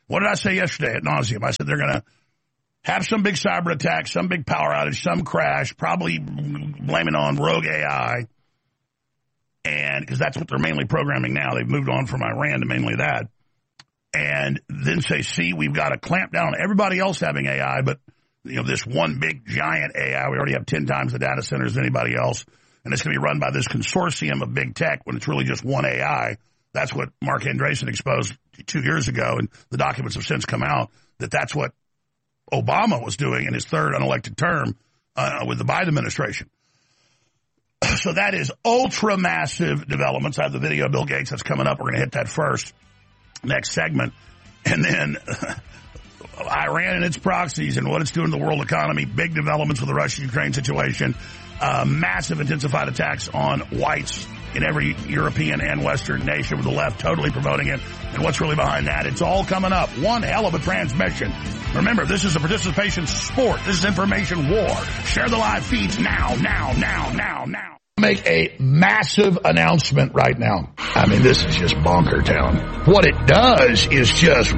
What did I say yesterday at nauseum? I said they're going to have some big cyber attack, some big power outage, some crash, probably blaming on rogue AI. And because that's what they're mainly programming now. They've moved on from Iran to mainly that. And then say, see, we've got to clamp down on everybody else having AI, but this one big giant AI, we already have 10 times the data centers as anybody else. And it's going to be run by this consortium of big tech when it's really just one AI. That's what Mark Andreessen exposed 2 years ago, and the documents have since come out that's what Obama was doing in his third unelected term with the Biden administration. So that is ultra-massive developments. I have the video of Bill Gates that's coming up. We're going to hit that first, next segment. And then Iran and its proxies and what it's doing to the world economy, big developments with the Russia-Ukraine situation, massive intensified attacks on whites in every European and Western nation with the left totally promoting it. And what's really behind that? It's all coming up. One hell of a transmission. Remember, this is a participation sport. This is information war. Share the live feeds now. Make a massive announcement right now. I mean, this is just bonker town. What it does is just...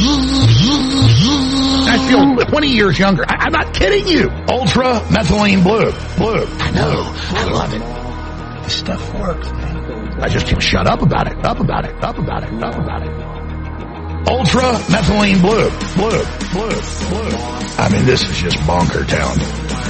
I feel 20 years younger. I'm not kidding you. Ultra methylene blue. I know. I love it. This stuff works, man. I just can't shut up about it. Ultra methylene blue. I mean, this is just bonker town.